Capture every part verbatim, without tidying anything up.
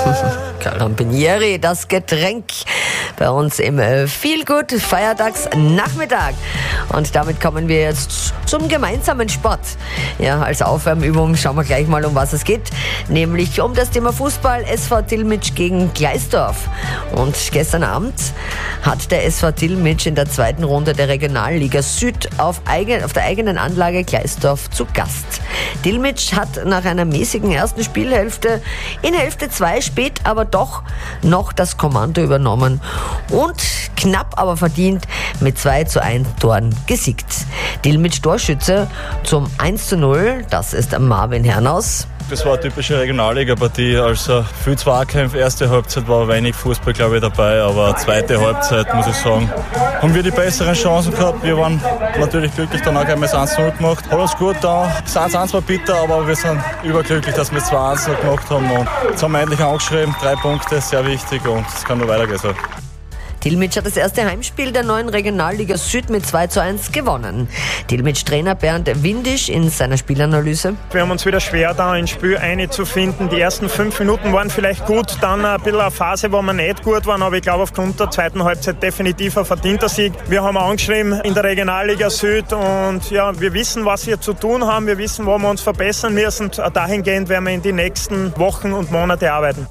Carabinieri, das Getränk bei uns im Feelgood Feiertagsnachmittag. Und damit kommen wir jetzt zum gemeinsamen Sport. Ja, als Aufwärmübung schauen wir gleich mal, um was es geht. Nämlich um das Thema Fußball, S V Tilmitsch gegen Gleisdorf. Und gestern Abend hat der S V Tilmitsch in der zweiten Runde der Regionalliga Süd auf, eigen, auf der eigenen Anlage Gleisdorf zu Gast. Tilmitsch hat nach einer mäßigen ersten Spielhälfte in Hälfte zwei spät aber doch noch das Kommando übernommen und knapp aber verdient mit zwei zu eins Toren gesiegt. Tilmitsch Torschütze zum eins zu null, das ist Marvin Hernaus. Das war eine typische Regionalliga-Partie, also viel Zweikämpfe. Erste Halbzeit war wenig Fußball, glaube ich, dabei, aber zweite Halbzeit, muss ich sagen, haben wir die besseren Chancen gehabt. Wir waren natürlich glücklich, dann auch einmal das eins zu null gemacht. Alles gut da. Das eins zu eins war bitter, aber wir sind überglücklich, dass wir das zwei eins gemacht haben. Und jetzt haben wir endlich angeschrieben, drei Punkte, sehr wichtig und es kann nur weitergehen so. Tilmitsch hat das erste Heimspiel der neuen Regionalliga Süd mit zwei zu eins gewonnen. Tilmitsch-Trainer Bernd Windisch in seiner Spielanalyse. Wir haben uns wieder schwer da ins Spiel einzufinden. Die ersten fünf Minuten waren vielleicht gut, dann ein bisschen eine Phase, wo wir nicht gut waren, aber ich glaube aufgrund der zweiten Halbzeit definitiv ein verdienter Sieg. Wir haben angeschrieben in der Regionalliga Süd und ja, wir wissen, was wir zu tun haben, wir wissen, wo wir uns verbessern müssen. Dahingehend werden wir in die nächsten Wochen und Monate arbeiten.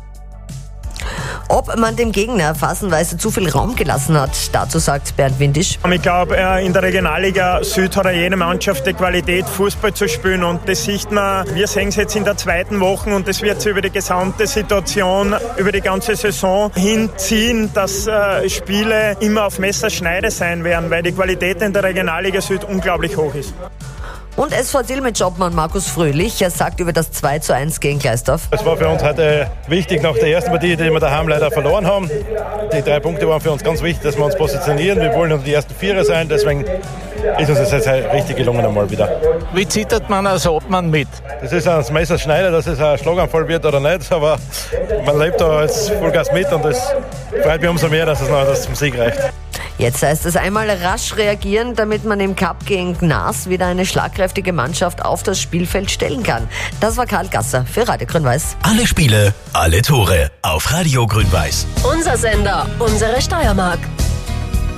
Ob man dem Gegner phasenweise zu viel Raum gelassen hat, dazu sagt Bernd Windisch. Ich glaube, in der Regionalliga Süd hat jede Mannschaft die Qualität, Fußball zu spielen und das sieht man, wir sehen es jetzt in der zweiten Woche und das wird sich über die gesamte Situation, über die ganze Saison hinziehen, dass äh, Spiele immer auf Messerschneide sein werden, weil die Qualität in der Regionalliga Süd unglaublich hoch ist. Und S V Tilmitsch-Obmann Markus Fröhlich, er sagt über das zwei zu eins gegen Gleisdorf. Es war für uns heute wichtig nach der ersten Partie, die wir daheim leider verloren haben. Die drei Punkte waren für uns ganz wichtig, dass wir uns positionieren. Wir wollen unter die ersten Vierer sein, deswegen ist uns das jetzt richtig gelungen einmal wieder. Wie zittert man als Obmann mit? Das ist ein Messerschneider, dass es ein Schlaganfall wird oder nicht, aber man lebt da als Vollgas mit und das freut mich umso mehr, dass es noch zum Sieg reicht. Jetzt heißt es einmal rasch reagieren, damit man im Cup gegen Gnas wieder eine schlagkräftige Mannschaft auf das Spielfeld stellen kann. Das war Karl Gasser für Radio Grün-Weiß. Alle Spiele, alle Tore auf Radio Grün-Weiß. Unser Sender, unsere Steiermark.